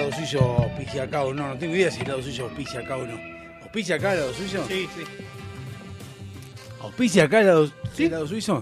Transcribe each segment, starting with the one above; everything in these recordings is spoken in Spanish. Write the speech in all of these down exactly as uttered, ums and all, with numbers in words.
lado suyo auspicia acá o no. No tengo idea si el lado suyo auspicia acá o no. ¿Auspicia acá el lado suyo? Sí, sí. ¿Auspicia acá el lado, ¿Sí? el lado suizo?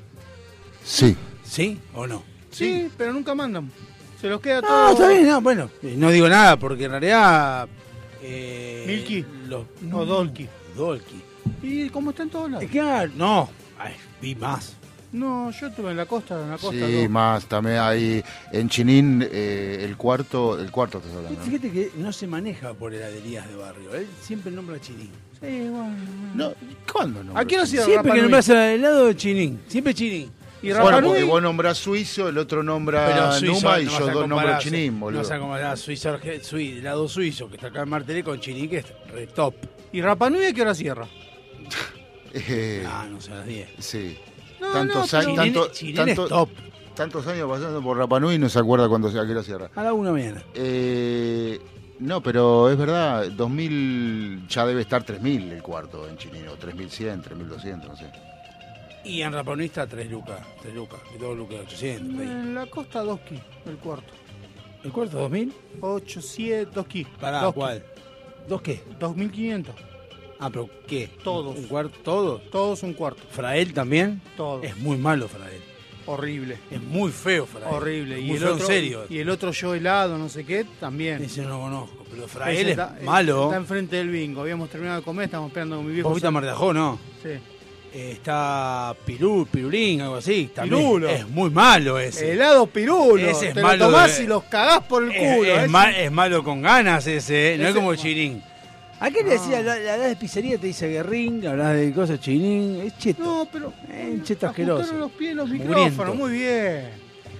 Sí. ¿Sí o no? Sí, sí, pero nunca mandan. Se los queda No, todo. está bien, no, bueno. No digo nada porque en realidad... Eh, Milky. Los, No, Dolky. Dolky. ¿Y cómo está en todos lados? Es que, ah, no, ay, vi más. No, yo estuve en la costa, en la costa. Sí, dos. más también hay en Chinín eh, el cuarto, el cuarto te estoy hablando, ¿no? Fíjate que no se maneja por heladerías de barrio. Él siempre nombra Chinín. Sí, bueno. No, ¿cuándo no? ¿A qué hora cierra Siempre Rapa que Nui? nombras helado de Chinín. Siempre Chinín. Y Bueno, Rapa porque Nui, vos nombrás suizo, el otro nombra Pero suizo, Numa y no yo vas a dos nombro comparar, Chinín, boludo. No vas a comparar suizo, arge- sui- helado suizo, que está acá en Martelé, con Chinín, que es re top. ¿Y Rapa Nui a qué hora cierra? Eh, Ah, no sé, a las diez. sí. No, tantos, no, años, pero- tanto- Chinín tanto- es top. tantos años pasando por Rapa Nui y no se acuerda cuándo se a qué hora cierra. A la una mañana. Eh, no, pero es verdad, dos mil ya debe estar tres mil el cuarto en Chinín, o tres mil cien, tres mil doscientos, no sé. Y en Rapa Nui está tres lucas, tres lucas, y dos lucas ochocientos. por ahí. En la costa dos ki, el cuarto. ¿El cuarto dos mil? ocho, siete, dos ki. Pará, dos ki. ¿cuál? ¿Dos qué? dos mil quinientos. Ah, pero ¿qué? Todos. ¿Un cuarto? ¿Todos? Todos un cuarto. ¿Frael también? Todos. Es muy malo Frael. Horrible. Es muy feo Frael. Horrible. Muy Y el feo, otro, en serio. Y el otro yo helado, no sé qué, también. Ese no lo conozco, pero Frael Ese es está- malo. Está enfrente del bingo. Habíamos terminado de comer, estamos esperando con mi viejo. ¿Vos viste a Mar de Ajó, no? Sí. Eh, está Pirú, Pirulín, algo así. También Pirulo. es muy malo ese. Helado pirulo. Ese es Te malo lo tomás de- y los cagás por el Es, culo. es ese- ma- es malo con ganas ese, ¿eh? No es Ese- como el Chinín. ¿A qué le decía? La, la, hablas de pizzería, te dice guerrín, hablas de cosas Chinín. Es cheto. No, pero. Eh, un cheto ajustaron asqueroso. los pies, los Mugriento. micrófonos, muy bien.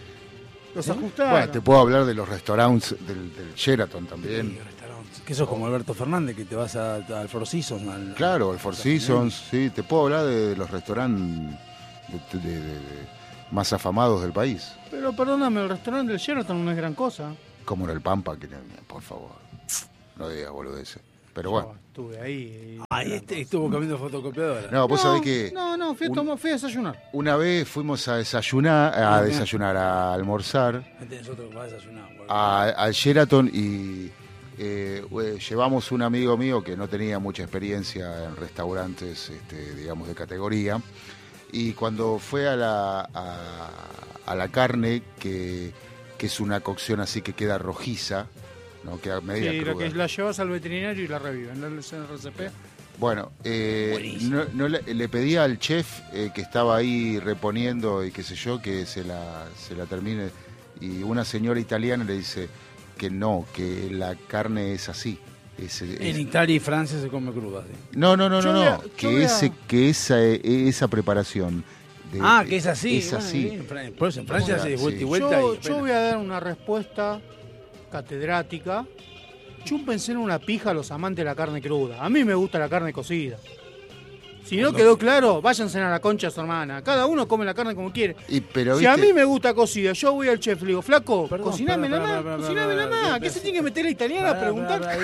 Los ¿Eh? ajustaron. Bueno, te puedo hablar de los restaurantes del, del Sheraton también. Sí, restaurantes. Que sos como Alberto Fernández, que te vas a- al Four Seasons. Al, Claro, el Four Seasons, sí, te puedo hablar de, de los restaurantes de- de- de- de- más afamados del país, Pero perdóname, el restaurante del Sheraton no es gran cosa. como era el Pampa, que por favor, no digas boludeces. Pero bueno, Yo estuve ahí. y- Ahí este, estuvo cambiando fotocopiadora. no, vos no, sabés que No, no, fui a, un- tomar- fui a desayunar. una vez fuimos a desayunar, a desayunar, a almorzar Gente, nosotros va a desayunar. boludo. a- al Sheraton y eh, eh, llevamos un amigo mío que no tenía mucha experiencia en restaurantes, este, digamos, de categoría. Y cuando fue a la, a, a la carne, que, que es una cocción así que queda rojiza, ¿no? Queda media Sí, la cruda. que la llevas al veterinario y la reviven. ¿No? El C R C P. Bueno, eh, Buenísimo. no, no le, le pedí al chef eh, que estaba ahí reponiendo y qué sé yo, que se la, se la termine. Y una señora italiana le dice que no, que la carne es así. Es, es- En Italia y Francia se come cruda. sí. no, no, no, Yo no, voy a- no, yo que, voy a- ese, que esa, esa preparación. de- Ah, que es así. Es bueno, así. sí, en Fran- Por eso en Francia O sea, se de vuelta sí. y vuelta. Yo, y yo apenas- voy a dar una respuesta catedrática. Chúpense en una pija a los amantes de la carne cruda. A mí me gusta la carne cocida. Si no quedó claro, váyanse a la concha a su hermana. Cada uno come la carne como quiere. Y, pero, Si a ¿viste? mí me gusta cocida, yo voy al chef y le digo, flaco, Perdón, cociname perdón, la perdón, más, perdón, cociname la perdón, más. perdón, ¿Qué se tiene que meter la italiana a Pará, preguntar? pará,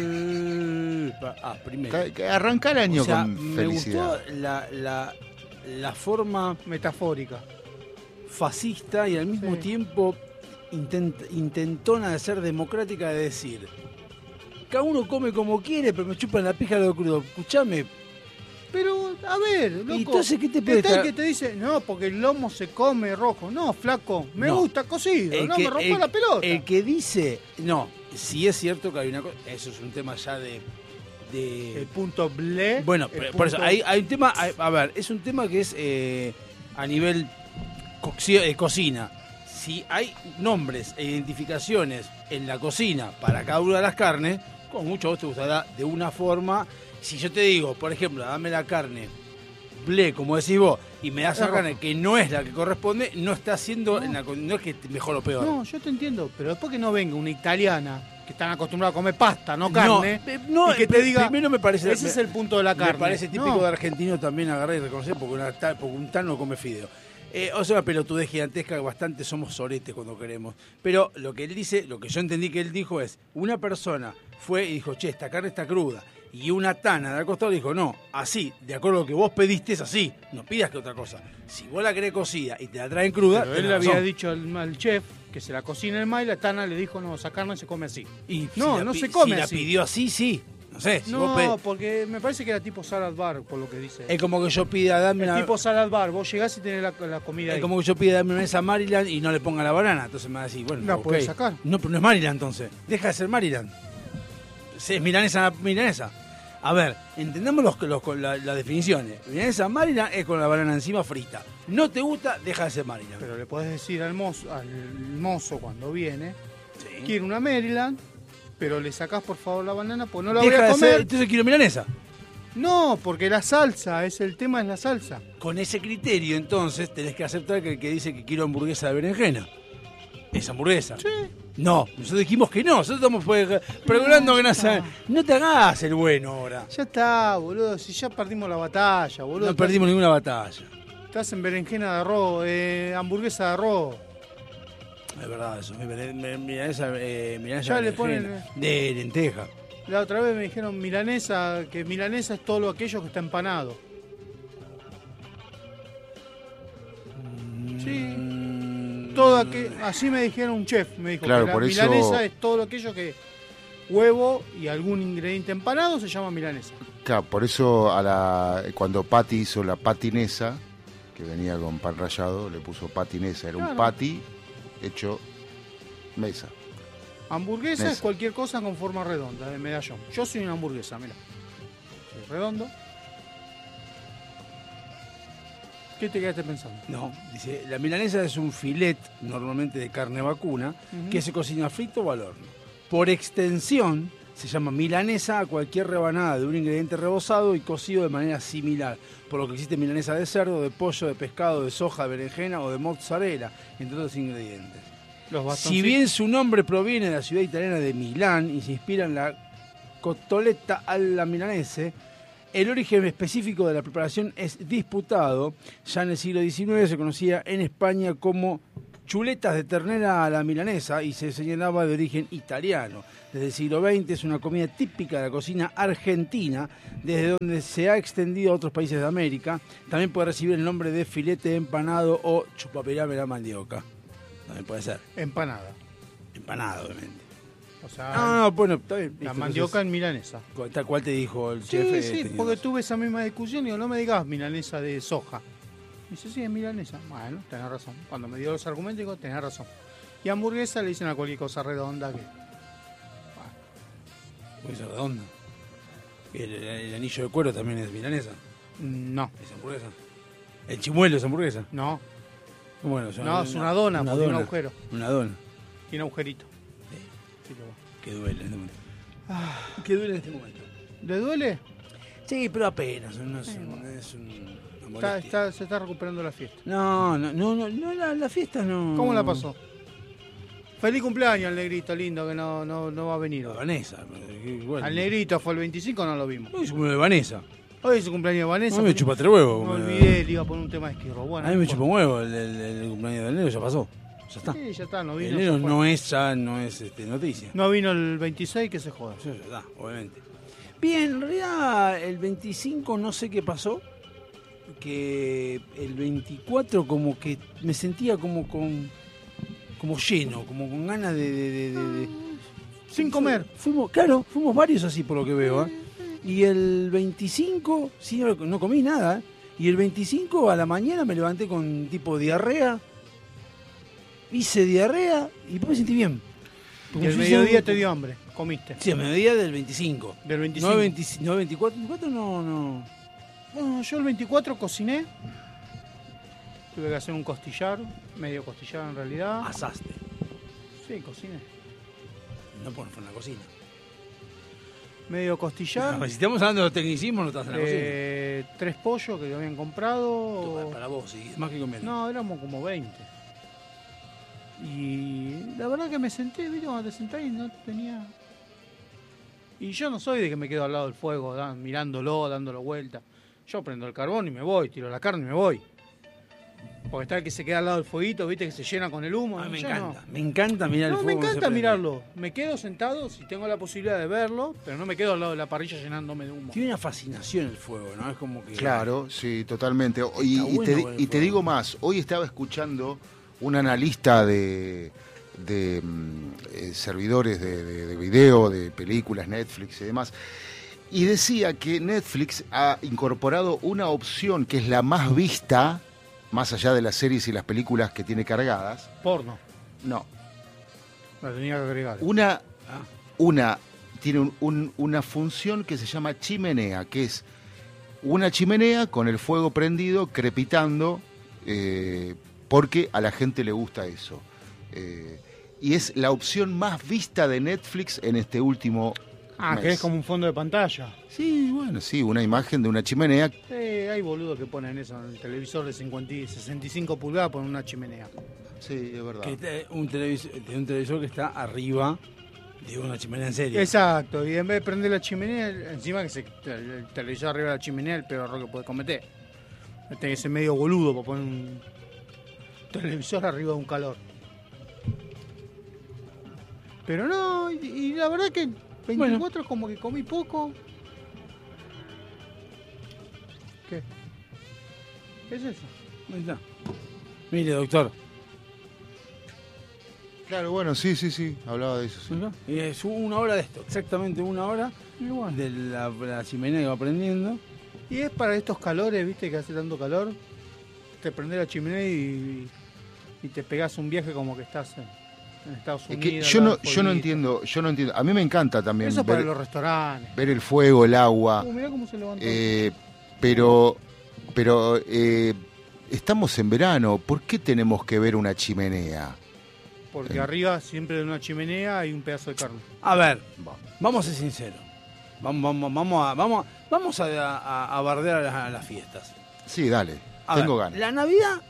eh, pa- Ah, primero. Que- que arranca el año O sea, con me felicidad. gustó la, la, la forma Metafórica. fascista y al mismo Sí. tiempo intent- intentona de ser democrática de decir, cada uno come como quiere, pero me chupan la pija lo crudo. Escuchame, Pero, a ver, loco. ¿Y entonces qué te está presta? el que te dice, no, porque el lomo se come rojo. No, flaco, me No. gusta cocido. el No, que, me rompo el- la pelota. el que dice, no, sí es cierto que hay una cosa, eso es un tema ya de... de El punto ble. bueno, el por- por eso, punto- hay, hay un tema, hay- a ver, es un tema que es eh, a nivel coccio- eh, cocina. Si hay nombres e identificaciones en la cocina para cada una de las carnes, con mucho a vos te gustará de una forma. Si yo te digo, por ejemplo, dame la carne ble, como decís vos, y me das Es una carne rojo. que no es la que corresponde, no está haciendo, No. en la, co- no es que mejor o peor. No, yo te entiendo, pero después que no venga una italiana, que están acostumbrados a comer pasta, no carne, eh, no, y que te eh, diga, primero me parece, ese es el punto de la carne. Me parece típico No. de argentino también agarrar y reconocer porque, una ta- porque un tal no come fideo. Eh, o sea, una pelotudez gigantesca que bastante somos soretes cuando queremos. Pero lo que él dice, lo que yo entendí que él dijo es, una persona fue y dijo, che, esta carne está cruda. Y una tana de al costado dijo, no, así, de acuerdo a lo que vos pediste es así, no pidas que otra cosa. Si vos la querés cocida y te la traen cruda, Pero él tenés le había razón. dicho al, al chef, que se la cocina el más y la Tana le dijo, no, esa carne se come así. Y no, si la no pi- se come si así. la pidió así, sí. No sé. Si no, vos pe- porque me parece que era tipo salad bar, por lo que dice. Es como que yo pida, dame El una... tipo salad bar, vos llegás y tenés la, la comida Es ahí. como que yo pida dame una mesa Maryland y no le ponga la banana. Entonces me va a decir, bueno, La ok. podés sacar. No, pero no es Maryland entonces. Deja de ser Maryland. Sí, es milanesa, milanesa. A ver, entendamos los, los, la- las definiciones. Milanesa Maryland es con la banana encima frita. No te gusta, deja de ser Maryland. Pero le podés decir al mozo, al mozo cuando viene, Sí. quiere una Maryland, pero le sacás por favor la banana, pues no la Deja voy a de comer. ser, entonces quiero milanesa. No, porque la salsa, es el tema es la salsa. Con ese criterio, entonces, tenés que aceptar que el que dice que quiero hamburguesa de berenjena es hamburguesa. Sí. No, nosotros dijimos que no. Nosotros estamos pues, pregonando que no sabe. No te hagas el bueno ahora. Ya está, boludo, si ya perdimos la batalla, boludo. No Estás- perdimos ninguna batalla. Estás en berenjena de arroz, eh, hamburguesa de arroz. Es verdad eso. Milanesa, eh, milanesa Ya le berenjena. ponen- De lenteja. La otra vez me dijeron milanesa, que milanesa es todo lo aquello que está empanado. Sí. Mm, Todo aquel- así me dijeron un chef, me dijo Claro, que la por eso- milanesa es todo lo aquello que huevo y algún ingrediente empanado se llama milanesa. Claro, por eso a la, cuando Pati hizo la patinesa, que venía con pan rallado, le puso patinesa. Era Claro. un pati hecho mesa. Hamburguesa Mesa. es cualquier cosa con forma redonda, de medallón. Yo soy una hamburguesa, mira. Soy redondo. ¿Qué te quedaste pensando? No, dice, la milanesa es un filet, normalmente de carne vacuna, Ujú. que se cocina frito o al horno. Por extensión, se llama milanesa a cualquier rebanada de un ingrediente rebozado y cocido de manera similar, por lo que existe milanesa de cerdo, de pollo, de pescado, de soja, de berenjena o de mozzarella, entre otros ingredientes. Los Si bastoncitos. bien su nombre proviene de la ciudad italiana de Milán y se inspira en la cotoletta alla milanese, el origen específico de la preparación es disputado. Ya en el siglo diecinueve se conocía en España como chuletas de ternera a la milanesa y se señalaba de origen italiano. Desde el siglo veinte es una comida típica de la cocina argentina, desde donde se ha extendido a otros países de América. También puede recibir el nombre de filete empanado o chupapirame la mandioca. También puede ser. Empanada. Empanado, obviamente. O sea, Ah, bueno, está bien. la listo, mandioca en milanesa. entonces, tal cual te dijo el Sí, chef. eh, sí, tenía porque razón. tuve esa misma discusión y digo, no me digas milanesa de soja. Me dice, sí, es milanesa. Bueno, tenés razón. Cuando me dio los argumentos, digo, tenés razón. Y hamburguesa le dicen a cualquier cosa redonda que... Puede ser redonda. El, el- el anillo de cuero también es milanesa. No, Es hamburguesa. El chimuelo es hamburguesa. no, Bueno, no, es una dona, porque tiene un agujero. Una dona. Tiene agujerito. Sí, lo va. Que duele en este momento. Ah, Que duele en este momento. ¿le duele? Sí, pero apenas. No es, un- es un- una Está, molestia. está- se está recuperando la fiesta. No, no, no, no, no, la, la fiesta no. ¿Cómo la pasó? Feliz cumpleaños al negrito lindo que no, no, no va a venir A hoy. Vanessa. Bueno, Al negrito fue el veinticinco, no lo vimos. Hoy es como de Vanessa. Hoy es su cumpleaños de Vanessa. A mí me chupa tres huevos. Me como- olvidé, le iba a poner un tema de esquirro. Bueno, A mí me no chupa un huevo el, el- el cumpleaños de enero, ya pasó. Ya está. Sí, ya está, no vino. enero ya fue. no es ya, no es este, noticia. No vino el veintiséis, que se joda. Eso ya está, obviamente. Bien, en realidad el veinticinco no sé qué pasó. Que el veinticuatro como que me sentía como con como lleno, como con ganas de, de- de- de- de- Sin comer. Fuimos, claro, fuimos varios así por lo que veo, ¿eh? Y el veinticinco, sí, no, no comí nada, ¿eh? Y el veinticinco a la mañana me levanté con tipo diarrea. Hice diarrea y después me sentí bien. Y Porque el me mediodía hice- te dio hambre. Comiste. Sí, a mediodía del veinticinco. Del veinticinco. No, veinti, no veinticuatro, veinticuatro no, no. Bueno, yo el veinticuatro cociné. Tuve que hacer un costillar. Medio costillar en realidad. Asaste. Sí, cociné. No por fue en la cocina. Medio costillar. No, si estamos hablando de tecnicismo, no estás en la eh, tres pollos que habían comprado. cocina. Para, para vos, sí, más que comer. No, éramos como veinte. Y la verdad que me senté, ¿viste? Cuando te sentás y no tenía... Y yo no soy de que me quedo al lado del fuego, da- mirándolo, dándolo vuelta. Yo prendo el carbón y me voy, tiro la carne y me voy. Porque está el que se queda al lado del fueguito, ¿viste? Que se llena con el humo. A mí me Yo encanta, no. me encanta mirar No, el me fuego. cuando se encanta prende. mirarlo. Me quedo sentado si tengo la posibilidad de verlo, pero no me quedo al lado de la parrilla llenándome de humo. Tiene una fascinación el fuego, ¿no? Es como que. Claro, sí, totalmente. Y, Está y bueno te, con el y te fuego. digo más, hoy estaba escuchando un analista de, de mm, eh, servidores de, de, de video, de películas, Netflix y demás, y decía que Netflix ha incorporado una opción que es la más vista, más allá de las series y las películas que tiene cargadas. Porno. No. La tenía que agregar. Una, una tiene un, un, una función que se llama chimenea, que es una chimenea con el fuego prendido, crepitando, eh, porque a la gente le gusta eso. Eh, y es la opción más vista de Netflix en este último Ah, mes. que es como un fondo de pantalla. Sí, bueno, sí, una imagen de una chimenea. Eh, hay boludos que ponen eso en el televisor de cincuenta y sesenta y cinco pulgadas, ponen una chimenea. Sí, es verdad. Que te- un, televisor, un televisor que está arriba de una chimenea en serio. Exacto, y en vez de prender la chimenea, encima que se, el televisor arriba de la chimenea es el peor error que puede cometer. Tiene que ser medio boludo para poner un televisor arriba de un calor. Pero no, y, y la verdad que veinticuatro es como que comí poco. ¿Qué? ¿Qué es eso? Ahí está. Mire, doctor. Claro, bueno, sí, sí, sí, hablaba de eso. Sí. Acá. Y es una hora de esto, exactamente una hora de la, la chimenea que va prendiendo. Y es para estos calores, viste, que hace tanto calor. Te prendés la chimenea y, y te pegás un viaje como que estás en, en Estados Es Unidos. que yo no, acá, yo no polvito. entiendo, yo no entiendo. A mí me encanta también Eso para ver, los restaurantes. ver el fuego, el agua, Uh, mirá cómo se levantó. eh, pero, pero eh, estamos en verano. ¿Por qué tenemos que ver una chimenea? Porque eh. arriba, siempre de una chimenea, hay un pedazo de carne. A ver, vamos a ser sinceros. Vamos, vamos, vamos a, vamos, a- vamos a, a- a bardear a las, a las fiestas. Sí, dale, A tengo ver, ganas. La Navidad,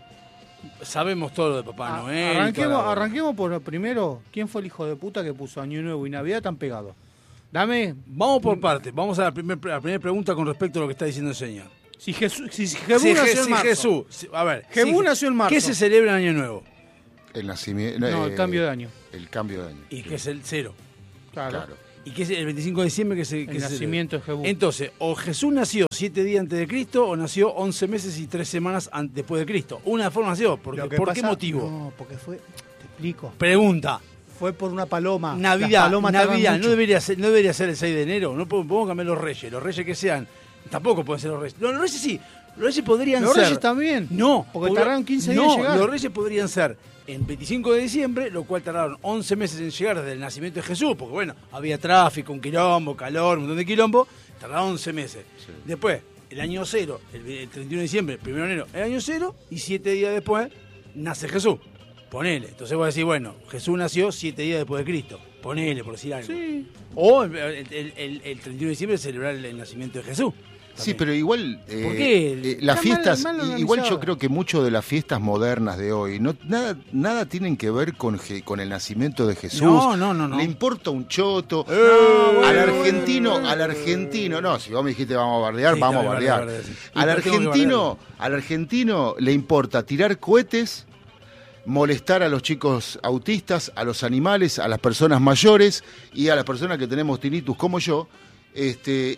sabemos todo lo de Papá Ah, Noel. arranquemos, toda la- arranquemos por lo primero. ¿Quién fue el hijo de puta que puso Año Nuevo y Navidad tan pegados? Dame. Vamos por partes. Vamos a la, primer- a la primera pregunta con respecto a lo que está diciendo el señor. Si Jesús, si Jebú Si Je- nació en si marzo. Jesús, si- a ver, Jebú si- nació en marzo. ¿Qué se celebra en Año Nuevo? El nacimiento. No, el cambio de año. El cambio de año. Y que es el cero. Claro. Claro. Y que es el veinticinco de diciembre que se que El se nacimiento de celebra. Jebú. Entonces, o Jesús nació siete días antes de Cristo o nació once meses y tres semanas an- después de Cristo. Una forma nació. Porque, Lo que ¿Por qué pasa- motivo? No, porque fue. Te explico. Pregunta. Fue por una paloma. Las Navidad, palomas tardan Navidad, mucho. no debería ser, no debería ser el seis de enero, no podemos podemos cambiar los reyes, los reyes que sean, tampoco pueden ser los reyes. Los reyes sí, los reyes podrían Los ser. reyes también. No, Porque podr- tardaron quince días no, en llegar. los reyes podrían ser en veinticinco de diciembre, lo cual tardaron once meses en llegar desde el nacimiento de Jesús, porque bueno, había tráfico, un quilombo, calor, un montón de quilombo, tardaron once meses. Sí. Después, el año cero, el, el treinta y uno de diciembre, el primero de enero, el año cero, y siete días después nace Jesús. Ponele. Entonces voy a decir, bueno, Jesús nació siete días después de Cristo. Ponele, por decir algo. Sí. O el, el- el- el treinta y uno de diciembre celebrar el, el nacimiento de Jesús. Sí, También. pero igual eh, ¿Por qué? eh, las Está fiestas, mal- mal i- igual yo organizado. creo que mucho de las fiestas modernas de hoy, no nada nada tienen que ver con Je- con el nacimiento de Jesús. No, no, no, no. Le importa un choto. Eh, al bueno, argentino, bueno, al argentino, no, si vos me dijiste vamos a bardear, Sí, vamos a está bien, bardear. bardear, sí. Al Y pero tengo que argentino, al argentino le importa tirar cohetes, molestar a los chicos autistas, a los animales, a las personas mayores y a las personas que tenemos tinnitus como yo. Este,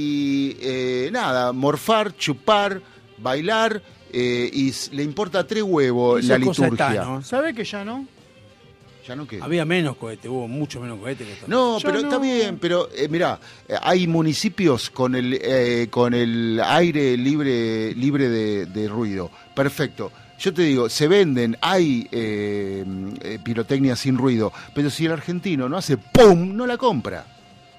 y eh, nada, morfar, chupar, bailar, eh, y s- le importa tres huevos Esa la cosa liturgia. está, ¿no? ¿Sabe que ya no? ¿Ya no qué? Había menos cohetes, hubo mucho menos cohetes que esto. No, Ya pero no. está bien, pero eh, mirá, eh, hay municipios con el eh, con el aire libre libre de, de ruido. Perfecto. Yo te digo, se venden, hay eh, eh, pirotecnia sin ruido, pero si el argentino no hace ¡pum!, no la compra.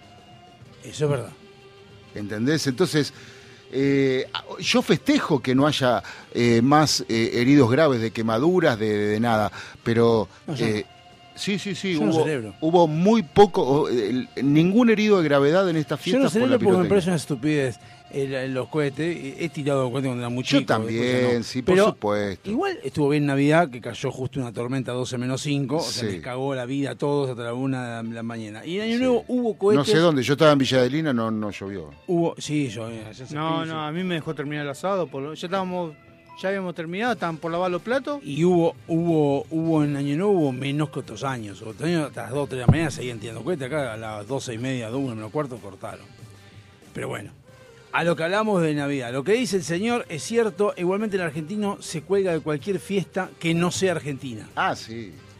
Eso es verdad. ¿Entendés? Entonces, eh, yo festejo que no haya eh, más eh, heridos graves de quemaduras, de, de nada, pero... No, yo eh, sí, sí, sí, Yo no hubo, celebro. hubo muy poco, o, eh, ningún herido de gravedad en esta Yo fiesta no por la celebro porque me pirotecnia. parece una estupidez el- el- los cohetes. He tirado cohetes cuando era muy chico. Yo también, después ya no. sí, por Pero supuesto. igual estuvo bien Navidad, que cayó justo una tormenta doce menos cinco, o sea, Sí. les cagó la vida a todos hasta la una de la mañana. Y en Año Sí. Nuevo hubo cohetes. No sé dónde, yo estaba en Villa Adelina, no, no llovió. Hubo, sí, yo. eh, allá en No, Cepillo. no, a mí me dejó terminar el asado. Por lo- ya estábamos, ya habíamos terminado, estaban por lavar los platos. Y hubo, hubo, hubo en Año Nuevo hubo menos que otros años. Otros años hasta las dos o tres de la mañana seguían tirando cohetes. Acá a las doce y media, dos, una menos cuarto cortaron. Pero bueno, a lo que hablamos de Navidad. Lo que dice el señor es cierto. Igualmente el argentino se cuelga de cualquier fiesta que no sea argentina. Ah, sí.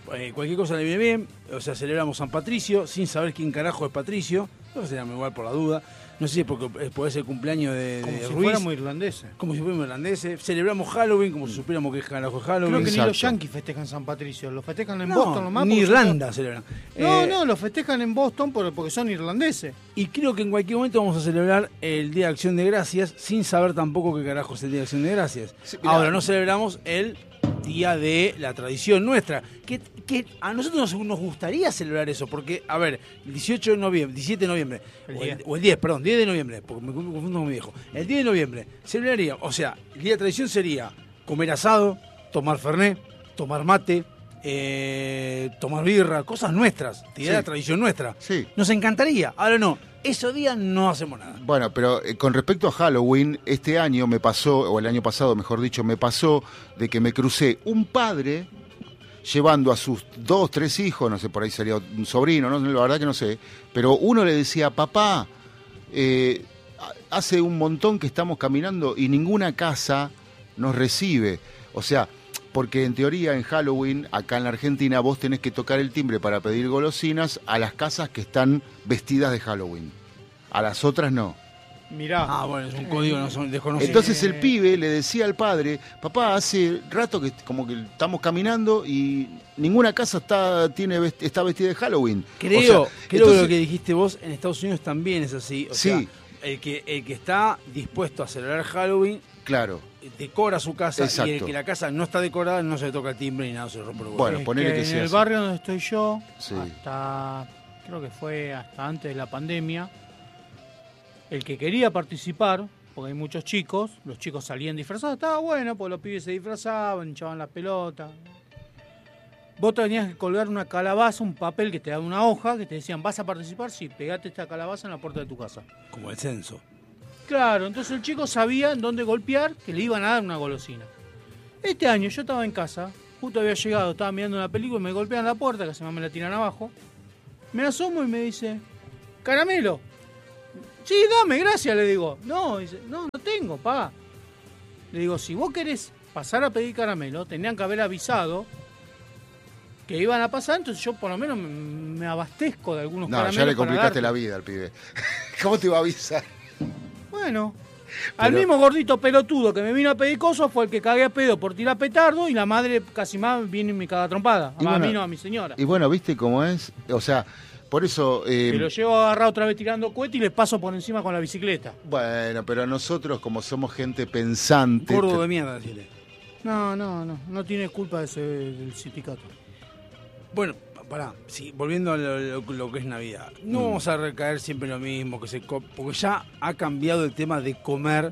eh, cualquier cosa le viene bien, o sea, celebramos San Patricio sin saber quién carajo es Patricio, no se llama igual por la duda, no sé si es porque puede ser el cumpleaños de, Como de si Ruiz, fuéramos irlandeses. como si fuéramos irlandeses, celebramos Halloween como si supiéramos que es carajo es Halloween. Creo que Exacto. ni los yankees festejan San Patricio, lo festejan en no, Boston nomás. ni porque Irlanda son- celebran. No, Eh, no, lo festejan en Boston por- porque son irlandeses. Y creo que en cualquier momento vamos a celebrar el Día de Acción de Gracias sin saber tampoco qué carajo es el Día de Acción de Gracias. Sí, mirá. Ahora no celebramos el Día de la Tradición Nuestra, que, que a nosotros nos, nos gustaría celebrar eso, porque, a ver, el dieciocho de noviembre, diecisiete de noviembre, El o, el, diez. o el diez, perdón, diez de noviembre, porque me confundo con mi viejo, el diez de noviembre celebraría, o sea, el Día de Tradición sería comer asado, tomar fernet, tomar mate, eh, tomar birra, cosas nuestras, Día de la Sí. Tradición Nuestra. Sí. Nos encantaría, ahora no, esos días no hacemos nada. Bueno, pero eh, con respecto a Halloween, este año me pasó, o el año pasado, mejor dicho, me pasó de que me crucé un padre llevando a sus dos, tres hijos, no sé, por ahí sería un sobrino, no, la verdad que no sé, pero uno le decía, papá, eh, hace un montón que estamos caminando y ninguna casa nos recibe. O sea, porque en teoría en Halloween, acá en la Argentina, vos tenés que tocar el timbre para pedir golosinas a las casas que están vestidas de Halloween. A las otras no. Mirá. Ah, bueno, es un código no son desconocido. Entonces el pibe le decía al padre, papá, hace rato que como que estamos caminando y ninguna casa está tiene vest- está vestida de Halloween. creo, O sea, creo entonces- que lo que dijiste vos en Estados Unidos también es así. O Sí. sea, el que, el que está dispuesto a celebrar Halloween Claro. decora su casa y el Exacto. que la casa no está decorada no se le toca el timbre ni nada, se rompe el huevo. Bueno, Es ponele que en sea el así. barrio donde estoy yo, Sí. hasta, creo que fue hasta antes de la pandemia, el que quería participar, porque hay muchos chicos, los chicos salían disfrazados, estaba bueno, porque los pibes se disfrazaban, hinchaban la pelota. Vos tenías que colgar una calabaza, un papel que te daba una hoja, que te decían, ¿vas a participar? Sí, pegate esta calabaza en la puerta de tu casa. Como el censo. Claro, entonces el chico sabía en dónde golpear, que le iban a dar una golosina. Este año yo estaba en casa, justo había llegado, estaba mirando una película y me golpean la puerta, que se me la tiran abajo. Me asomo y me dice, caramelo. Sí, dame, gracias, le digo. No, dice, no, no tengo, pa. Le digo, si vos querés pasar a pedir caramelo, tenían que haber avisado que iban a pasar, entonces yo por lo menos me, me abastezco de algunos No, caramelos. ya le para complicaste darte. la vida al pibe. ¿Cómo te iba a avisar? Bueno, al Pero- mismo gordito pelotudo que me vino a pedir cosas fue el que cagué a pedo por tirar petardo y la madre casi más viene y me caga trompada. Y a bueno, mí no, a mi señora. Y bueno, ¿viste cómo es? O sea, por eso... eh, Que lo llevo agarrado otra vez tirando cohete y le paso por encima con la bicicleta. bueno, pero nosotros como somos gente pensante... Gordo te- de mierda, decirle. No, no, no, no tiene culpa de ese, del sindicato. Bueno, pa- pará, sí, volviendo a lo, lo- lo que es Navidad. No Mm. vamos a recaer siempre en lo mismo, que se co- porque ya ha cambiado el tema de comer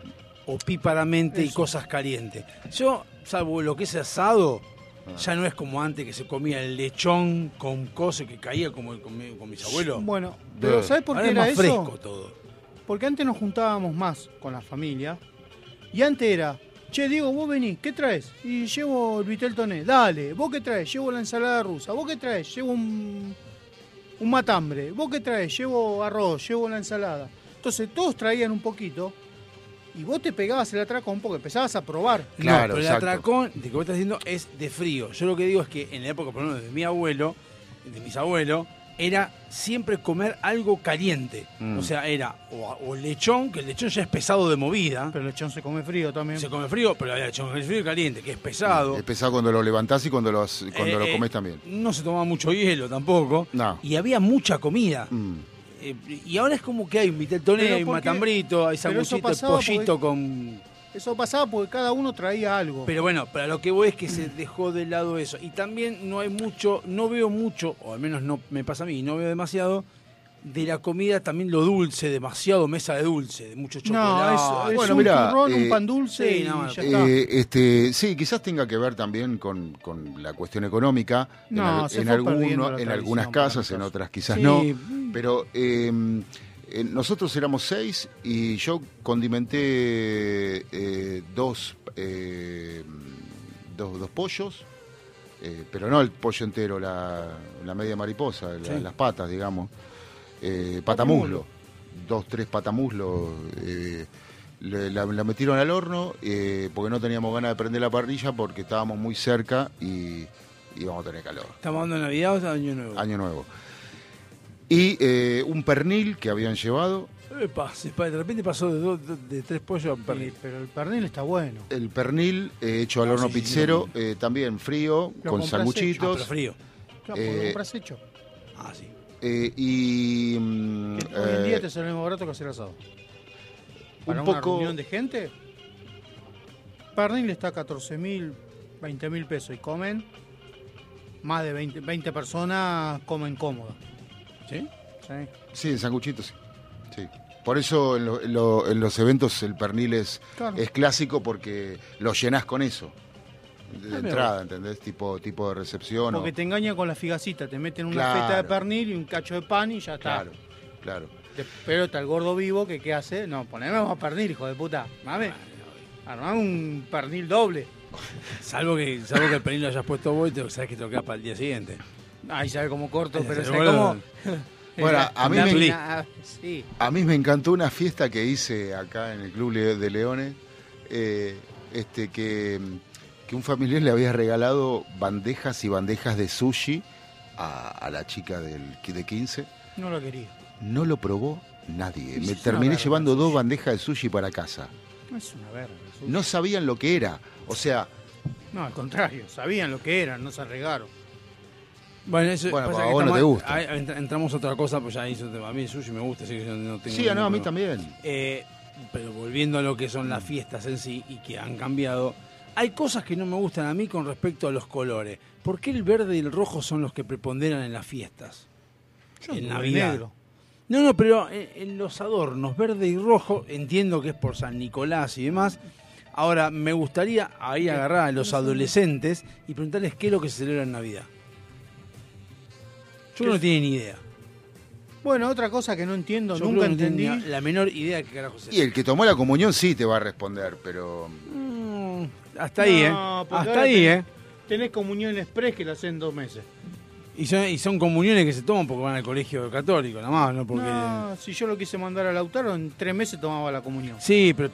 opíparamente y Eso. cosas calientes. Yo, salvo lo que es asado, Ah. ya no es como antes que se comía el lechón con cosas que caía como con, mi- con mis abuelos. Bueno, pero ¿sabes por Ahora qué es era más eso? fresco todo. Porque antes nos juntábamos más con la familia y antes era, che, Diego, vos venís, ¿qué traes? Y llevo el vitel toné, dale, ¿vos qué traes? Llevo la ensalada rusa, ¿vos qué traes? Llevo un, un matambre, ¿vos qué traes? Llevo arroz, llevo la ensalada. Entonces todos traían un poquito y vos te pegabas el atracón porque empezabas a probar. Claro, no, pero exacto. el atracón, de que vos estás diciendo, es de frío. Yo lo que digo es que en la época, por lo menos de mi abuelo, de mis abuelos, era siempre comer algo caliente. Mm. O sea, era o, o lechón, que el lechón ya es pesado de movida. Pero el lechón se come frío también. Se come frío, pero había lechón frío y caliente, que es pesado. Es pesado cuando lo levantás y cuando, los, cuando Eh, lo eh, comés también. No se tomaba mucho hielo tampoco. No. Y había mucha comida. Mm. Eh, y ahora es como que hay un vitel toné, Pero hay un porque- matambrito, hay pero eso sanguchito, pasaba pollito con... Eso pasaba porque cada uno traía algo. Pero bueno, para lo que voy es que se dejó de lado eso. Y también no hay mucho, no veo mucho, o al menos no me pasa a mí, no veo demasiado, de la comida también lo dulce, demasiado mesa de dulce, de mucho chocolate. no, es, es Bueno, un mirá, turrón, eh, un pan dulce sí, y no, ya está. Eh, este, sí, quizás tenga que ver también con, con la cuestión económica. En, No, al- se en, fue alguno- perdiendo la en tradición algunas para casas, en nosotros. otras quizás Sí. no. Pero eh, eh, nosotros éramos seis y yo condimenté eh, dos, eh, dos, dos pollos, eh, pero no el pollo entero, la, la media mariposa, la- Sí. las patas, digamos. Eh, patamuslo, dos, tres patamuslos. Eh, le- la, la metieron al horno eh, porque no teníamos ganas de prender la parrilla porque estábamos muy cerca y, y vamos a tener calor. ¿Estamos hablando de Navidad o Año Nuevo? Año Nuevo. Y eh, un pernil que habían llevado. Epa, se pa- de repente pasó de, dos, de, de tres pollos a un pernil. Sí, pero el pernil está bueno. El pernil eh, hecho al Ah, horno sí, sí, pizzero, sí, eh, también frío, Lo con compras Ah, sanguchitos. pero frío. Claro, Eh, porque lo compras hecho. Ah, sí. eh, y mm, Que hoy en día eh, te sale más barato que hacer asado. Para un una poco- reunión de gente, pernil está a catorce mil, veinte mil pesos y comen más de veinte, veinte personas, comen cómodo. ¿Sí? ¿Sí? sí, en sanguchitos, sí. Sí. Por eso en, lo- en lo- en los eventos el pernil es, Claro. es clásico porque lo llenás con eso. De mira entrada, ¿entendés? Tipo, tipo de recepción. o- Porque te engañan con la figacita, te meten una Claro. feta de pernil y un cacho de pan y ya está. Claro, claro. De- Pero está el gordo vivo que ¿qué hace? No, poneme más pernil, hijo de puta. Mame, armame un pernil doble. Salvo que, salvo que el pernil lo hayas puesto vos y te, sabes que te lo queda para el día siguiente. Ay, sabe cómo corto, Ay, pero se sabe vuelve- cómo. Bueno, a mí La me- mina- Sí. A mí me encantó una fiesta que hice acá en el Club Le- de Leones, eh, este, que, que un familiar le había regalado bandejas y bandejas de sushi a, a la chica del, de quince. No lo quería. No lo probó nadie. Es Me una terminé verga llevando el dos sushi. bandejas de sushi para casa. No es una verga. el sushi. No sabían lo que era. O sea, No, al contrario, sabían lo que eran, no se arriesgaron. Bueno, eso Bueno, pasa pero a que vos no estamos- te gusta. ahí entra- entramos a otra cosa, pues ya hizo tema. A mí el sushi me gusta, así que yo no tengo sí, no, a mí ningún también. problema. Eh, pero volviendo a lo que son las fiestas en sí y que han cambiado, hay cosas que no me gustan a mí con respecto a los colores. ¿Por qué el verde y el rojo son los que preponderan en las fiestas? en el Navidad. negro. No, no, pero en, en los adornos, verde y rojo, entiendo que es por San Nicolás y demás. Ahora, me gustaría ahí agarrar a los adolescentes y preguntarles qué es lo que se celebra en Navidad. Yo creo que no tienen ni idea. Bueno, otra cosa que no entiendo, Yo nunca creo que no entendí. tienen la menor idea de qué carajo se Y el que tomó la comunión sí te va a responder, pero... Mm, hasta ahí, ¿eh? No, porque Hasta ahora ahí, tenés- ¿eh? Tenés comunión express que la hacen dos meses. Y son, y son comuniones que se toman porque van al colegio católico, nada más, no porque... No, si yo lo quise mandar a Lautaro, en tres meses tomaba la comunión. Sí, pero